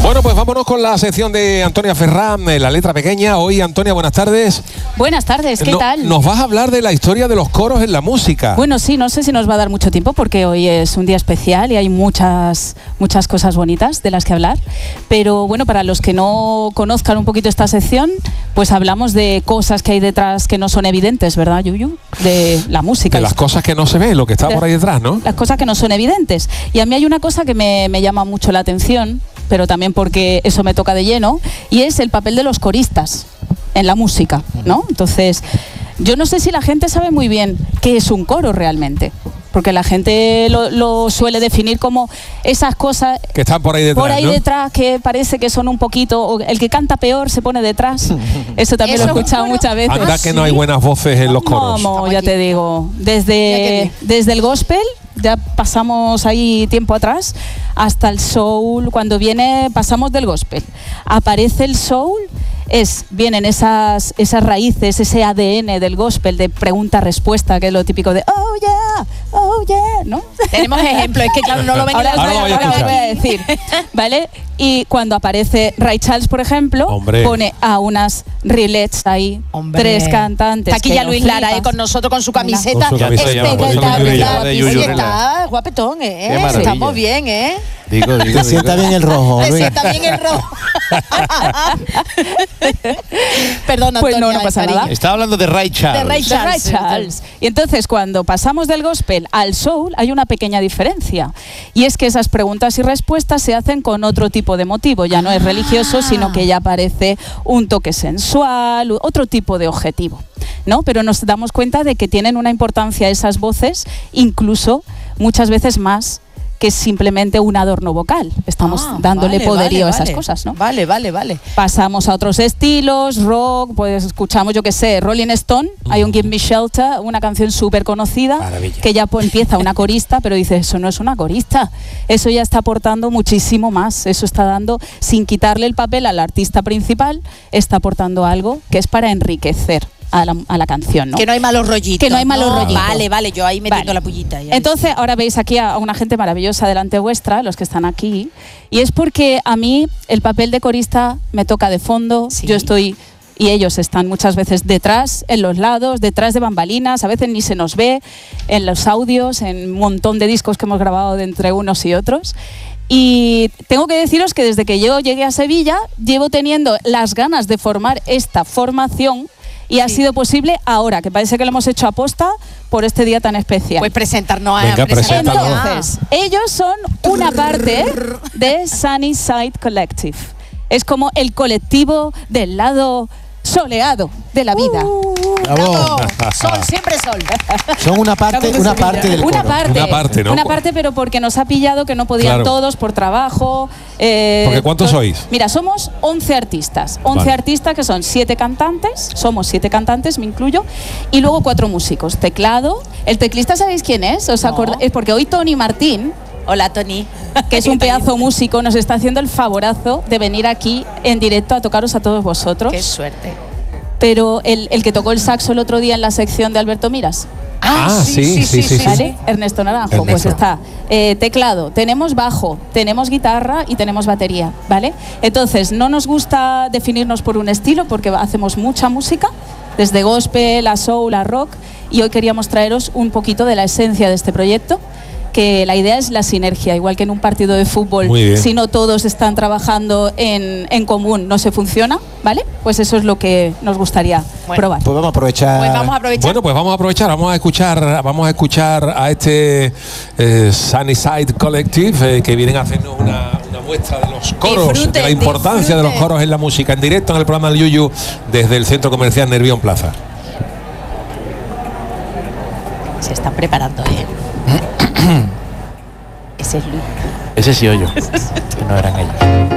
Bueno, pues vámonos con la sección de Antonia Ferrán, la letra pequeña. Hoy, Antonia, buenas tardes. Buenas tardes, ¿qué tal? Nos vas a hablar de la historia de los coros en la música. Bueno, sí, no sé si nos va a dar mucho tiempo porque hoy es un día especial y hay muchas cosas bonitas de las que hablar. Pero bueno, para los que no conozcan un poquito esta sección, pues hablamos de cosas que hay detrás que no son evidentes, ¿verdad, Yuyu? De la música. De las cosas que no se ven, lo que está por ahí detrás, ¿no? Las cosas que no son evidentes. Y a mí hay una cosa que me llama mucho la atención, pero también porque eso me toca de lleno, y es el papel de los coristas en la música, ¿no? Entonces, yo no sé si la gente sabe muy bien qué es un coro realmente, porque la gente lo suele definir como esas cosas que están por ahí detrás, ¿no? Detrás, que parece que son un poquito, o el que canta peor se pone detrás. Eso también lo he escuchado muchas veces. Anda que no hay buenas voces en los coros. No, ya te digo, desde el gospel, ya pasamos ahí tiempo atrás, hasta el soul. Cuando pasamos del gospel, aparece el soul, vienen esas raíces, ese ADN del gospel de pregunta-respuesta, que es lo típico de oh yeah, ¿no? Tenemos ejemplos, es que claro, no lo ven. Ahora voy a decir, ¿vale? Y cuando aparece Ray Charles, por ejemplo, pone a unas Rillettes ahí, tres cantantes. Está aquí ya Luis Lara con nosotros con su camiseta. Está guapetón, estamos bien, Te sienta bien el rojo. Te sienta bien el rojo. Perdón, pues Antonia, no pasa nada. Está hablando de Ray Charles. De Ray Charles. Y entonces, cuando pasamos del gospel al soul, hay una pequeña diferencia. Y es que esas preguntas y respuestas se hacen con otro tipo de motivo. Ya no es religioso, sino que ya aparece un toque sensual, otro tipo de objetivo, ¿no? Pero nos damos cuenta de que tienen una importancia esas voces, incluso muchas veces más que es simplemente un adorno vocal. Estamos dándole poderío a esas cosas, ¿no? Vale. Pasamos a otros estilos, rock, pues escuchamos, yo qué sé, Rolling Stone, hay un Give Me Shelter, una canción súper conocida, que ya empieza una corista, pero dice, eso no es una corista, eso ya está aportando muchísimo más, eso está dando, sin quitarle el papel al artista principal, está aportando algo que es para enriquecer a la canción, ¿no? Que no hay malos rollitos. Que no hay malos rollitos. Vale, yo ahí metiendo la pullita. Entonces, ahora veis aquí a una gente maravillosa delante vuestra, los que están aquí, y es porque a mí el papel de corista me toca de fondo, yo estoy, y ellos están muchas veces detrás, en los lados, detrás de bambalinas, a veces ni se nos ve, en los audios, en un montón de discos que hemos grabado de entre unos y otros. Y tengo que deciros que desde que yo llegué a Sevilla, llevo teniendo las ganas de formar esta formación. Y ha sido posible ahora, que parece que lo hemos hecho aposta por este día tan especial. Pues presentarnos a Entonces, ellos son una parte de Sunnyside Collective. Es como el colectivo del lado soleado de la vida. ¡Bravo! Sol, siempre sol. Son una parte del coro. Una parte, ¿no? Una parte, pero porque nos ha pillado que no podían todos por trabajo. ¿Porque cuántos sois? Mira, somos 11 artistas. 11 artistas que son 7 cantantes. Somos 7 cantantes, me incluyo. Y luego 4 músicos. Teclado. El teclista, ¿sabéis quién es? ¿Os acordáis? Es porque hoy Tony Martín... Hola, Tony. Que es un pedazo músico, nos está haciendo el favorazo de venir aquí en directo a tocaros a todos vosotros. Qué suerte. Pero el que tocó el saxo el otro día en la sección de Alberto Miras. Sí. ¿Vale? Ernesto Naranjo, pues está. Teclado, tenemos bajo, tenemos guitarra y tenemos batería, ¿vale? Entonces, no nos gusta definirnos por un estilo porque hacemos mucha música, desde gospel a soul a rock, y hoy queríamos traeros un poquito de la esencia de este proyecto, que la idea es la sinergia, igual que en un partido de fútbol, si no todos están trabajando en común, no se funciona, ¿vale? Pues eso es lo que nos gustaría probar. Pues vamos a aprovechar. Bueno, pues vamos a aprovechar, vamos a escuchar a este Sunnyside Collective que vienen a hacernos una muestra de los coros, de la importancia de los coros en la música, en directo en el programa del Yuyu desde el Centro Comercial Nervión Plaza. Se están preparando, Ese es Luis. Ese sí, yo. Que no eran ellos.